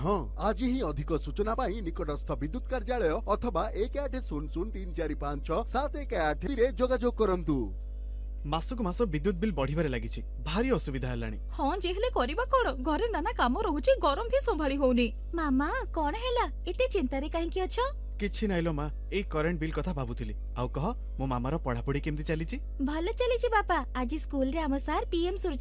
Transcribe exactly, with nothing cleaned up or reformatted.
हाँ आज ही अधिक सूचना पाई निकटस्थ विद्युत कार्यालय अथवा एक आठ शून्य शून्य तीन चार पाँच छह सात एक आठ रे जोगाजोग करंतु। मासक मास विद्युत बिल बढ़िबारे लागिछि भारी असुविधा हलानी। हां जेहले करबा कोन घरे नाना काम रहुछि गरम भी संभाली होउनी। मामा कोन हैला एते चिंता रे काहे की अछो? किछि नाइलो मा ए करंट बिल कथा भाबुथिली। आउ कह मो मामार पढ़ापढ़ी केमति चलीछि? भलो चलीछि बापा। आज स्कूल रे हम सर पीएम